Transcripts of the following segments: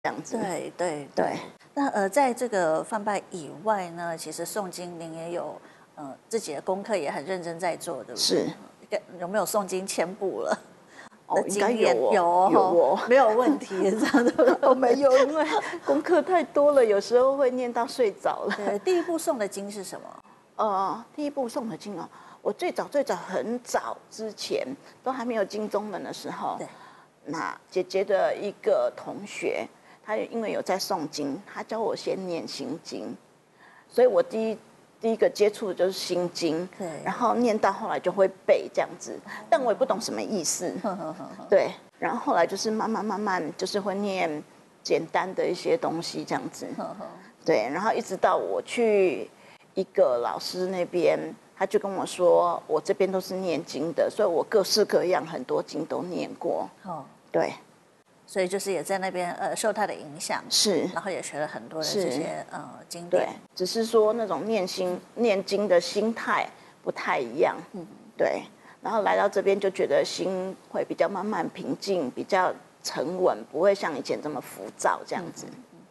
这样子。 对对对。 对。那在这个梵拜以外呢，其实诵经您也有自己的功课也很认真在做，对不对？ 是。 有没有诵经千部了？ 哦，应该有哦， 有哦， 有哦， 没有问题，这样的我没有，因为功课太多了，有时候会念到睡着了。 对，第一部诵的经是什么？ 第一部诵的经哦，我最早很早之前都还没有进宗门的时候， 对， 那姐姐的一个同学，他因为有在诵经，他教我先念心经，所以我第一个接触的就是心经， 对， 然后念到后来就会背这样子，但我也不懂什么意思，对，然后后来就是慢慢就是会念简单的一些东西这样子，对，然后一直到我去一个老师那边，他就跟我说，我这边都是念经的，所以我各式各样很多经都念过，对。 所以就是也在那边受他的影响， 是， 然后也学了很多的这些经对， 典， 只是说那种念经的心态不太一样，对。然后来到这边就觉得心会比较慢慢平静，比较沉稳，不会像以前这么浮躁这样子。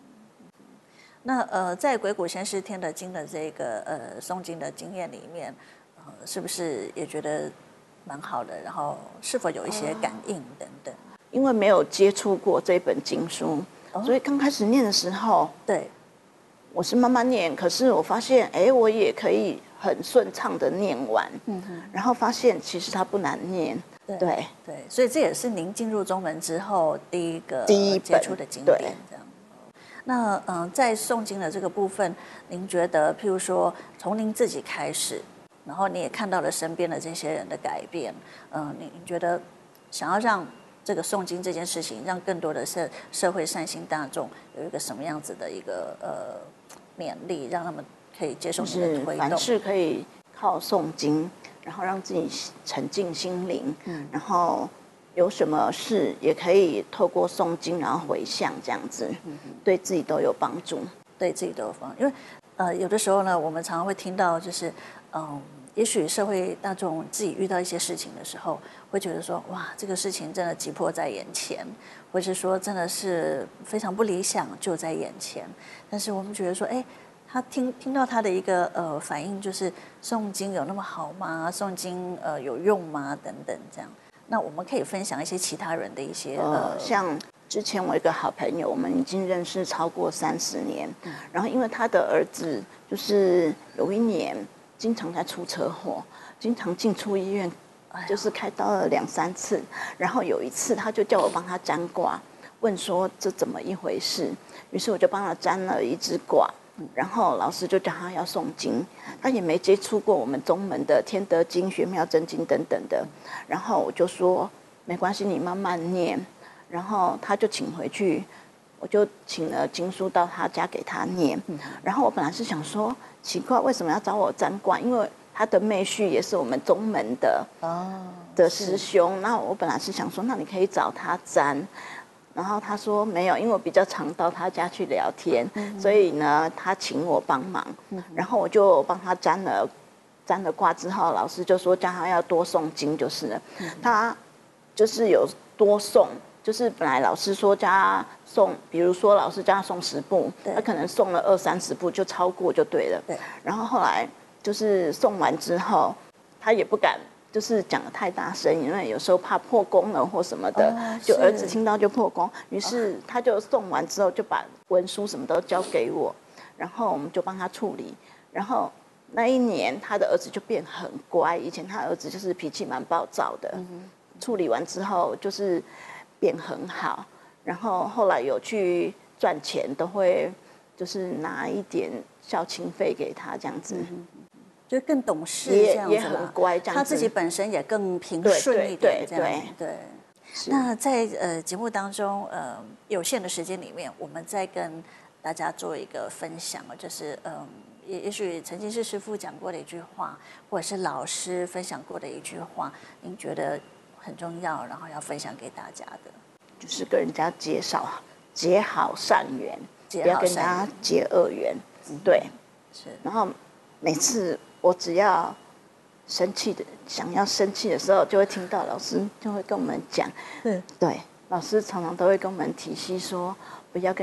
那在鬼谷先师天德经的这个诵经的经验里面，是不是也觉得蛮好的？然后是否有一些感应等等？ 因为没有接触过这本经书，所以刚开始念的时候， 对， 我是慢慢念，可是我发现，我也可以很顺畅的念完，然后发现其实它不难念，对， 所以这也是您进入宗门之后第一个接触的经典，这样。那在诵经的这个部分，您觉得，譬如说从您自己开始，然后你也看到了身边的这些人的改变，你觉得想要让这个诵经这件事情，让更多的社会善心大众有一个什么样子的一个勉励，让他们可以接受你的推动？ 凡事可以靠诵经，然后让自己沉静心灵，然后有什么事也可以透过诵经，然后回向这样子，对自己都有帮助， 对自己都有帮助。因为有的时候呢，我们常常会听到，就是也许社会大众自己遇到一些事情的时候，会觉得说，哇，这个事情真的急迫在眼前，或是说真的是非常不理想就在眼前。但是我们觉得说，他听到他的一个反应，就是诵经有那么好吗？诵经有用吗？等等这样。那我们可以分享一些其他人的一些像之前我一个好朋友，我们已经认识超过30年，然后因为他的儿子就是有一年经常在出车祸，经常进出医院，就是开刀了2、3次，然后有一次他就叫我帮他占卦，问说这怎么一回事，于是我就帮他占了一支卦。然后老师就叫他要诵经，他也没接触过我们宗门的天德经、玄妙真经等等的。然后我就说没关系，你慢慢念。然后他就请回去，我就请了经书到他家给他念。然后我本来是想说奇怪，为什么要找我占卦？因为他的妹婿也是我们宗门的师兄。那我本来是想说，那你可以找他占。然后他说没有，因为我比较常到他家去聊天，所以呢，他请我帮忙。然后我就帮他占了卦之后，老师就说叫他要多诵经就是了。他就是有多诵，就是本来老师说叫他诵，比如说老师叫他诵10部，他可能诵了20、30部就超过就对了。然后后来就是诵完之后，他也不敢。就是讲得太大声，因为有时候怕破功了或什么的，就儿子听到就破功。于是他就送完之后，就把文书什么都交给我，然后我们就帮他处理。然后那一年他的儿子就变很乖，以前他儿子就是脾气蛮暴躁的，处理完之后就是变很好。然后后来有去赚钱，都会就是拿一点孝亲费给他这样子。 就更懂事这样子也很乖这样子， 他自己本身也更平顺一点这样子。对。那在节目当中，有限的时间里面，我们再跟大家做一个分享，就是也许曾经是师父讲过的一句话，或者是老师分享过的一句话，您觉得很重要，然后要分享给大家的， 就是跟人家结好善缘，不要跟人家结恶缘。对， 是。 然后每次我只要想要生气的时候，就会听到老师就会跟我们讲，对，老师常常都会跟我们提醒说，不要跟